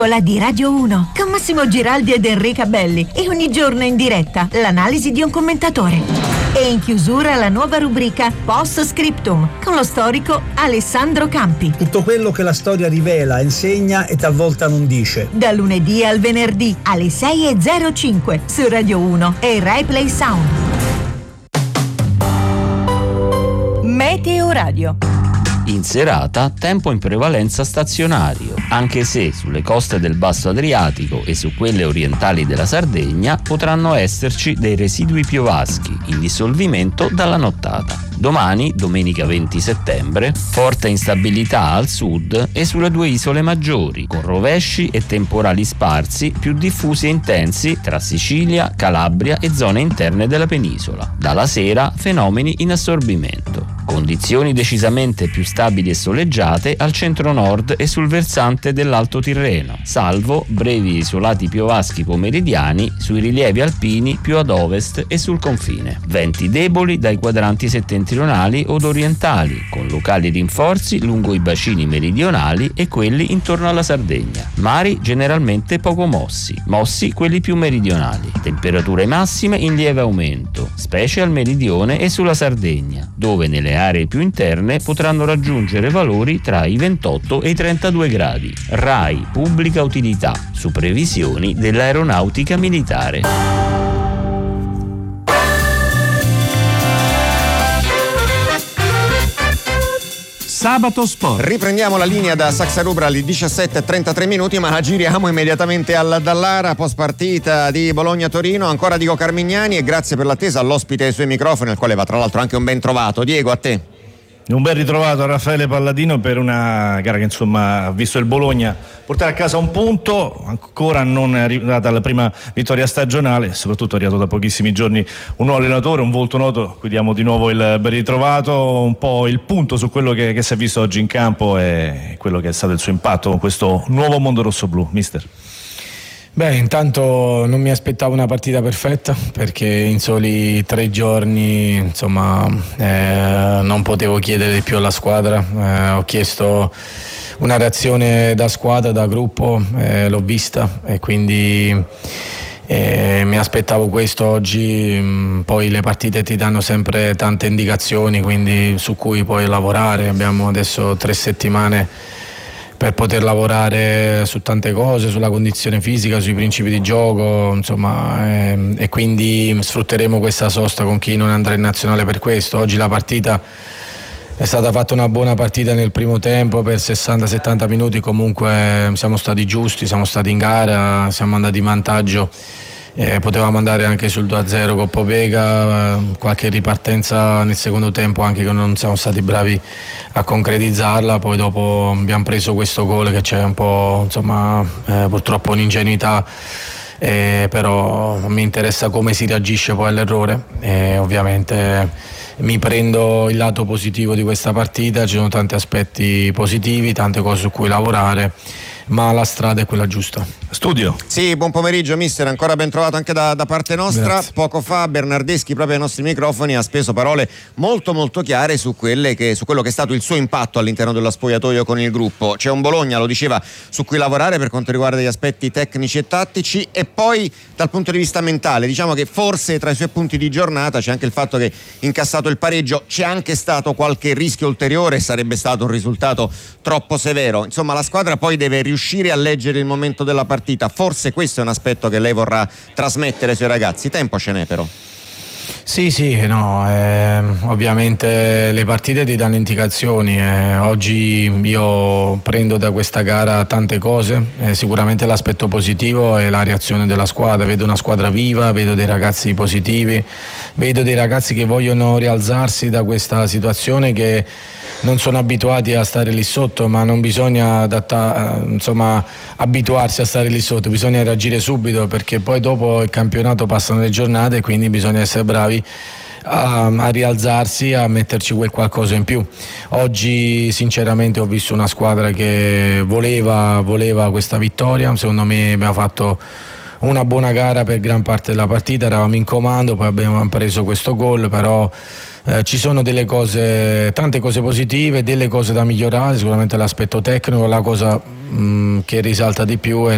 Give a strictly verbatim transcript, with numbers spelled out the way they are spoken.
La di Radio uno con Massimo Giraldi ed Enrica Belli e ogni giorno in diretta l'analisi di un commentatore. E in chiusura la nuova rubrica Post Scriptum con lo storico Alessandro Campi. Tutto quello che la storia rivela, insegna e talvolta non dice. Da lunedì al venerdì alle sei e zero cinque su Radio uno e Rai Play Sound. Meteo Radio. In serata, tempo in prevalenza stazionario, anche se sulle coste del Basso Adriatico e su quelle orientali della Sardegna potranno esserci dei residui piovaschi in dissolvimento dalla nottata. Domani, domenica venti settembre, forte instabilità al sud e sulle due isole maggiori, con rovesci e temporali sparsi più diffusi e intensi tra Sicilia, Calabria e zone interne della penisola. Dalla sera, fenomeni in assorbimento. Condizioni decisamente più stabili e soleggiate al centro-nord e sul versante dell'Alto Tirreno, salvo brevi isolati piovaschi pomeridiani sui rilievi alpini più ad ovest e sul confine. Venti deboli dai quadranti settentrionali od orientali, con locali rinforzi lungo i bacini meridionali e quelli intorno alla Sardegna. Mari generalmente poco mossi, mossi quelli più meridionali. Temperature massime in lieve aumento, specie al meridione e sulla Sardegna, dove nelle aree più interne potranno raggiungere valori tra i ventotto e i trentadue gradi. Rai Pubblica Utilità, su previsioni dell'aeronautica militare. Sabato Sport. Riprendiamo la linea da Saxa Rubra alle diciassette e trentatré minuti, ma la giriamo immediatamente alla Dallara, post partita di Bologna-Torino. Ancora Diego Carmignani, e grazie per l'attesa all'ospite ai suoi microfoni, al quale va tra l'altro anche un ben trovato. Diego, a te. Un ben ritrovato a Raffaele Palladino per una gara che insomma ha visto il Bologna portare a casa un punto, ancora non è arrivata alla prima vittoria stagionale, soprattutto è arrivato da pochissimi giorni un nuovo allenatore, un volto noto, qui diamo di nuovo il ben ritrovato, un po' il punto su quello che, che si è visto oggi in campo e quello che è stato il suo impatto con questo nuovo mondo rosso-blu, mister. Beh, intanto non mi aspettavo una partita perfetta, perché in soli tre giorni insomma eh, non potevo chiedere di più alla squadra. Eh, ho chiesto una reazione da squadra, da gruppo, eh, l'ho vista e quindi eh, mi aspettavo questo oggi. Poi le partite ti danno sempre tante indicazioni, quindi su cui puoi lavorare. Abbiamo adesso tre settimane per poter lavorare su tante cose, sulla condizione fisica, sui principi di gioco, insomma, e, e quindi sfrutteremo questa sosta con chi non andrà in nazionale per questo. Oggi la partita è stata fatta, una buona partita nel primo tempo, per sessanta settanta minuti comunque siamo stati giusti, siamo stati in gara, siamo andati in vantaggio. Eh, potevamo andare anche sul due a zero con Popega, eh, qualche ripartenza nel secondo tempo anche che non siamo stati bravi a concretizzarla, poi dopo abbiamo preso questo gol che c'è un po' insomma eh, purtroppo un'ingenuità, eh, però mi interessa come si reagisce poi all'errore e ovviamente mi prendo il lato positivo di questa partita, ci sono tanti aspetti positivi, tante cose su cui lavorare, ma la strada è quella giusta. Studio. Sì, buon pomeriggio mister, ancora ben trovato anche da, da parte nostra. Grazie. Poco fa Bernardeschi proprio ai nostri microfoni ha speso parole molto molto chiare su, quelle che, su quello che è stato il suo impatto all'interno dello spogliatoio con il gruppo. C'è un Bologna, lo diceva, su cui lavorare per quanto riguarda gli aspetti tecnici e tattici, e poi dal punto di vista mentale diciamo che forse tra i suoi punti di giornata c'è anche il fatto che incassato il pareggio c'è anche stato qualche rischio ulteriore, sarebbe stato un risultato troppo severo. Insomma, la squadra poi deve riuscire a leggere il momento della partita. Forse questo è un aspetto che lei vorrà trasmettere ai suoi ragazzi. Tempo ce n'è però. Sì, sì, no, eh, ovviamente le partite ti danno indicazioni. Eh, oggi io prendo da questa gara tante cose, eh, sicuramente l'aspetto positivo è la reazione della squadra. Vedo una squadra viva, vedo dei ragazzi positivi, vedo dei ragazzi che vogliono rialzarsi da questa situazione, che non sono abituati a stare lì sotto, ma non bisogna adatta, insomma, abituarsi a stare lì sotto, bisogna reagire subito, perché poi dopo il campionato passano le giornate e quindi bisogna essere bravi a, a rialzarsi, a metterci quel qualcosa in più. Oggi sinceramente ho visto una squadra che voleva, voleva questa vittoria, secondo me abbiamo fatto una buona gara per gran parte della partita, eravamo in comando, poi abbiamo preso questo gol, però Eh, ci sono delle cose, tante cose positive, delle cose da migliorare, sicuramente l'aspetto tecnico. La cosa mh, che risalta di più è